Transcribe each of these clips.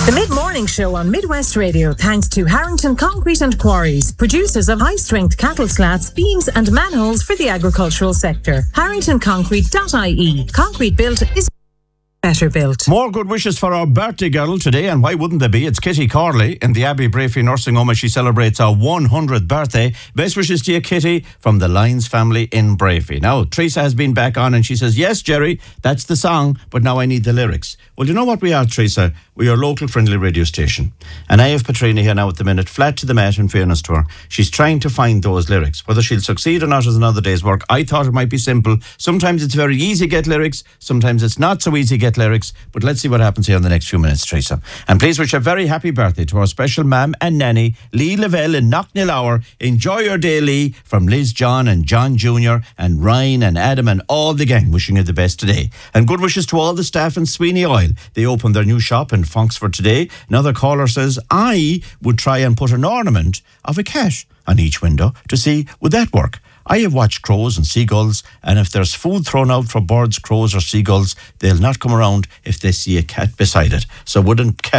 The Mid-Morning Show on Midwest Radio, thanks to Harrington Concrete and Quarries, producers of high-strength cattle slats, beams and manholes for the agricultural sector. HarringtonConcrete.ie. Concrete built is better built. More good wishes for our birthday girl today, and why wouldn't there be? It's Kitty Corley in the Abbey Brafey Nursing Home as she celebrates her 100th birthday. Best wishes to you, Kitty, from the Lyons family in Brafey. Now, Teresa has been back on and she says, yes, Jerry, that's the song, but now I need the lyrics. Well, you know what we are, Teresa? We are a local friendly radio station. And I have Patrina here now at the minute, flat to the mat in fairness to her. She's trying to find those lyrics. Whether she'll succeed or not is another day's work. I thought it might be simple. Sometimes it's very easy to get lyrics. Sometimes it's not so easy to get lyrics. But let's see what happens here in the next few minutes, Teresa. And please wish a very happy birthday to our special mam and nanny, Lee Lavelle in Knocknillower. Enjoy your day, Lee, from Liz, John and John Jr. and Ryan and Adam and all the gang, wishing you the best today. And good wishes to all the staff in Sweeney Oil. They opened their new shop in Fonksford today. Another caller says, I would try and put an ornament of a cat on each window to see would that work. I have watched crows and seagulls, and if there's food thrown out for birds, crows or seagulls, they'll not come around if they see a cat beside it. So would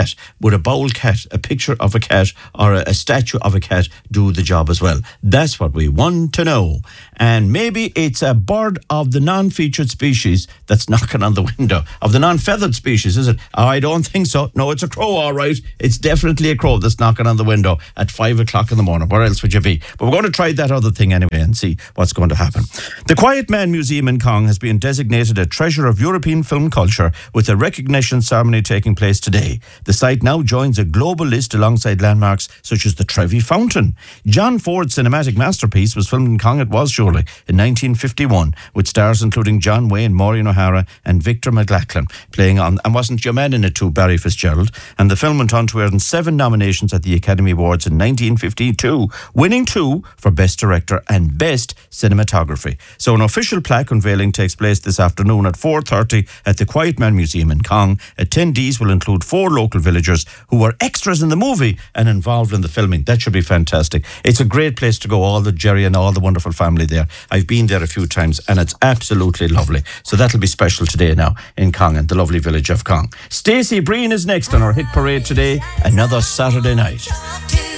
a bowl cat, a picture of a cat or a statue of a cat do the job as well? That's what we want to know. And maybe it's a bird of the non-featured species that's knocking on the window. Of the non-feathered species, is it? Oh, I don't think so. No, it's a crow, all right. It's definitely a crow that's knocking on the window at 5 o'clock in the morning. Where else would you be? But we're going to try that other thing anyway and see what's going to happen. The Quiet Man Museum in Cong has been designated a treasure of European film culture with a recognition ceremony taking place today. The site now joins a global list alongside landmarks such as the Trevi Fountain. John Ford's cinematic masterpiece was filmed in Cong, it was surely, in 1951, with stars including John Wayne, Maureen O'Hara and Victor McLachlan playing on, and wasn't your man in it too, Barry Fitzgerald? And the film went on to earn 7 nominations at the Academy Awards in 1952, winning 2 for Best Director and Best Cinematography. So an official plaque unveiling takes place this afternoon at 4:30 at the Quiet Man Museum in Cong. Attendees will include 4 local villagers who were extras in the movie and involved in the filming. That should be fantastic. It's a great place to go, all the Jerry and all the wonderful family there. I've been there a few times and it's absolutely lovely. So that'll be special today now in Cong and the lovely village of Cong. Stacey Breen is next on our hit parade today, Another Saturday Night.